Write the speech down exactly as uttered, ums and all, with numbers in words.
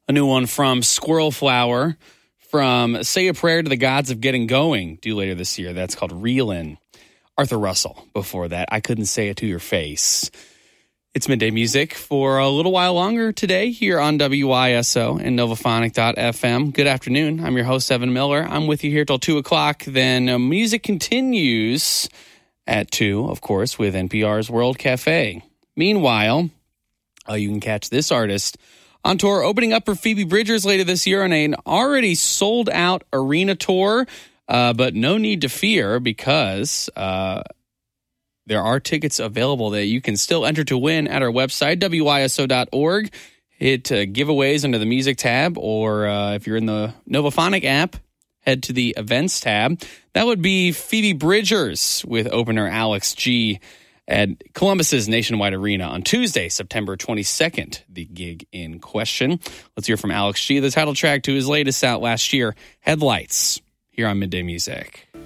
A new one from Squirrel Flower, from Say a Prayer to the Gods of Getting Going, due later this year. That's called Reelin'. Arthur Russell before that. I Couldn't Say It to Your Face. It's Midday Music for a little while longer today here on W I S O and Novophonic dot f m. Good afternoon. I'm your host, Evan Miller. I'm with you here till two o'clock. Then uh, music continues at two, of course, with N P R's World Cafe. Meanwhile, uh, you can catch this artist on tour, opening up for Phoebe Bridgers later this year on an already sold-out arena tour. Uh, but no need to fear, because uh, there are tickets available that you can still enter to win at our website, W I S O dot org. Hit uh, giveaways under the music tab, or uh, if you're in the Novophonic app, head to the events tab. That would be Phoebe Bridgers with opener Alex G at Columbus's Nationwide Arena on Tuesday, September twenty-second, the gig in question. Let's hear from Alex G, the title track to his latest out last year, Headlights, here on Midday Music.